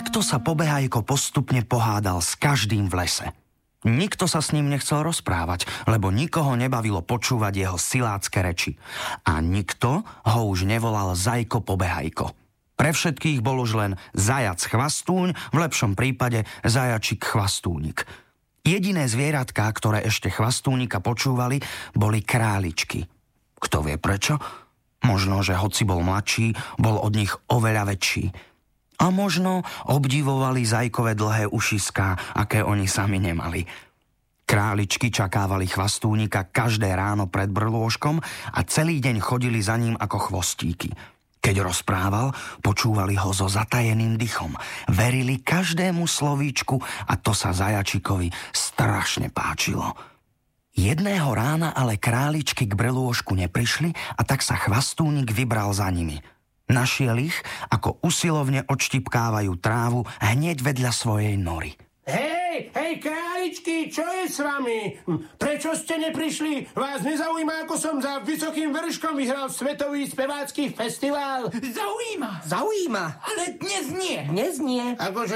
Takto sa Pobehajko postupne pohádal s každým v lese. Nikto sa s ním nechcel rozprávať, lebo nikoho nebavilo počúvať jeho silácké reči. A nikto ho už nevolal Zajko Pobehajko. Pre všetkých bol už len zajac Chvastúň, v lepšom prípade zajačik Chvastúnik. Jediné zvieratká, ktoré ešte Chvastúnika počúvali, boli králičky. Kto vie prečo? Možno, že hoci bol mladší, bol od nich oveľa väčší. A možno obdivovali Zajkové dlhé ušiská, aké oni sami nemali. Králičky čakávali Chvastúnika každé ráno pred brlôžkom a celý deň chodili za ním ako chvostíky. Keď rozprával, počúvali ho so zatajeným dychom. Verili každému slovíčku a to sa zajačikovi strašne páčilo. Jedného rána ale králičky k brelôžku neprišli a tak sa Chvastúnik vybral za nimi. Našiel ich, ako usilovne odštipkávajú trávu hneď vedľa svojej nory. Hej, králičky, čo je s vami? Prečo ste neprišli? Vás nezaujíma, ako som za Vysokým vrškom vyhral svetový spevácky festival? Zaujíma, ale dnes nie. Dnes nie.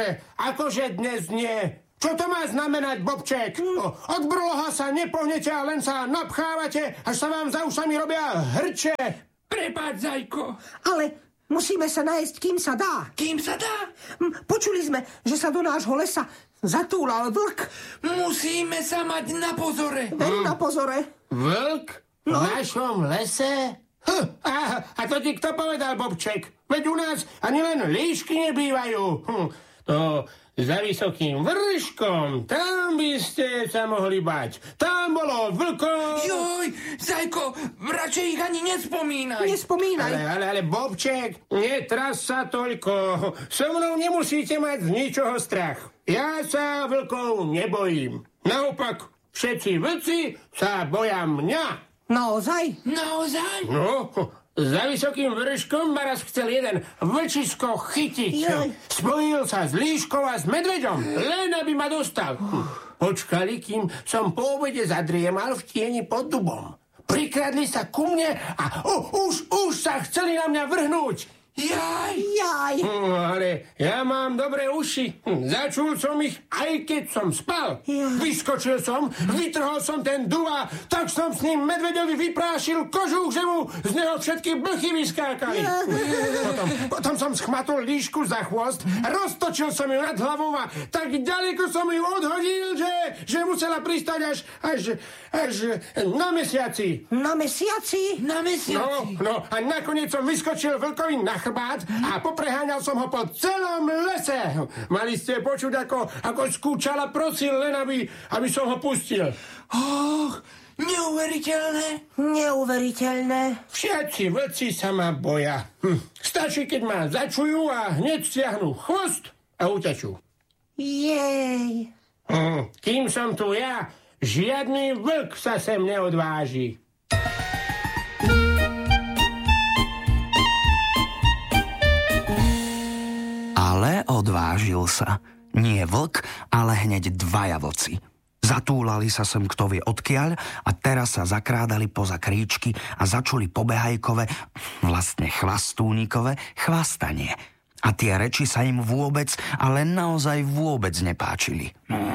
Akože dnes nie? Čo to má znamenať, Bobček? Od brloha sa nepohnete a len sa napchávate, až sa vám za ušami robia hrče. Prepáč, Zajko. Ale musíme sa nájsť, kým sa dá. Kým sa dá? Počuli sme, že sa do nášho lesa zatúlal vlk. Musíme sa mať na pozore. Veď na pozore. Vlk? V našom lese? A to ti kto povedal, Bobček? Veď u nás ani len líšky nebývajú. To za Vysokým vrškom, tam by ste sa mohli bať. Tam bolo vlkov. Joj, Zajko, radšej ich ani nespomínaj. Ale Bobček, netras sa toľko. So mnou nemusíte mať z ničoho strach. Ja sa vlkov nebojím. Naopak, všetci vlci sa boja mňa. Naozaj? No, za Vysokým vrškom ma raz chcel jeden vlčisko chytiť. Spojil sa s líškou a s medveďom, len aby ma dostal. Počkali, kým som po obede zadriemal v tieni pod dubom. Prikradli sa ku mne a už sa chceli na mňa vrhnúť. Jaj. Ale ja mám dobré uši. Začul som ich, aj keď som spal. Vyskočil som, vytrhol som ten dub a tak som s ním medveďovi vyprášil kožuch, že mu z neho všetky blchy vyskákali. Potom som schmatol líšku za chvost, roztočil som ju nad hlavou a tak ďaleko som ju odhodil, že musela pristať až na mesiaci. Na mesiaci? No a nakoniec som vyskočil vlkovi na chrbát a popreháňal som ho po celom lese. Mali ste počuť, ako skúčal a prosil, len aby som ho pustil. Neuveriteľné. Všetci vlci sa ma boja. Stačí, keď ma začujú a hneď stiahnu chvost a utečú. Jej. Kým som tu ja, žiadny vlk sa sem neodváži. Ale odvážil sa. Nie vlk, ale hneď dvaja vlci. Zatúlali sa sem kto vie odkiaľ a teraz sa zakrádali poza kríčky a začuli Pobehajkové, vlastne Chvastúnikové, chvastanie. A tie reči sa im vôbec, ale naozaj vôbec nepáčili.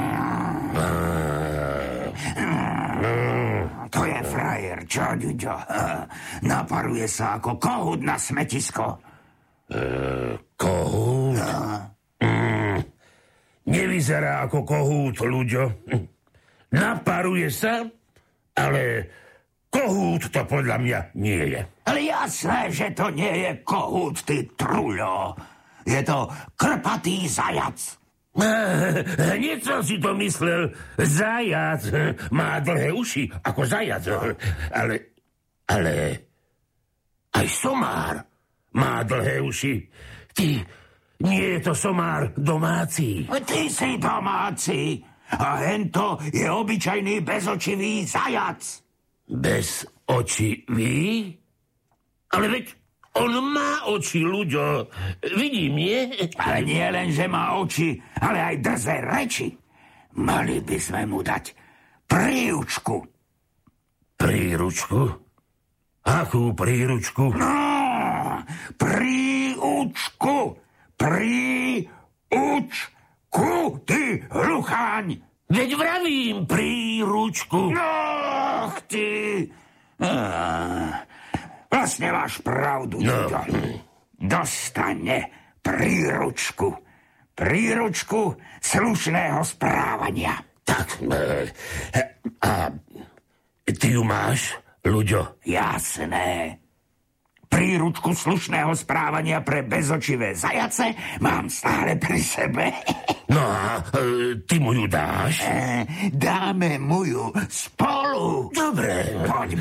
To je frajer, čo, Ďuďo? Naparuje sa ako kohút na smetisko. Kohút? Nevyzerá ako kohút, ľuďo. Naparuje sa, ale kohút to podľa mňa nie je. Ale jasné, že to nie je kohút, ty truľo. Je to krpatý zajac. Hneď som si to myslel. Zajac má dlhé uši ako zajac. Ale aj somár má dlhé uši. Nie je to somár domáci. Ty si domáci. A hento je obyčajný bezočivý zajac. Bezočivý? Ale veď on má oči, ľuďo. Vidím, nie? Ale nie len, že má oči, ale aj drzé reči. Mali by sme mu dať príručku. Príručku? Akú príručku? No, príručku. Príručku. Učku, ty hlucháň! Veď vravím, príručku. No, ty... Vlastne máš pravdu, Ďuďo. Dostane príručku. Príručku slušného správania. Tak, a ty ju máš, Ľuďo? Jasné. Príručku slušného správania pre bezočivé zajace mám stále pri sebe. No a ty mu ju dáš? Dáme mu ju spolu. Dobre. Poďme.